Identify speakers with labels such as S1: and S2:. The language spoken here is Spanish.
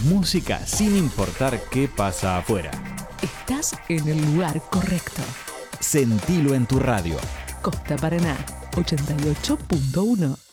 S1: Música sin importar qué pasa afuera.
S2: Estás en el lugar correcto.
S1: Sentilo en tu radio.
S2: Costa Paraná, 88.1.